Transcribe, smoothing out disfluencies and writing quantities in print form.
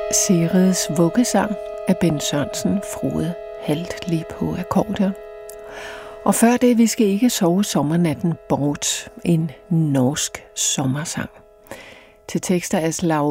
Sigrids vuggesang af Bent Sørensen, Frode Halt lige på akkordeon. Og før det, vi skal ikke sove sommernatten bort, en norsk sommersang. Til tekster af Slav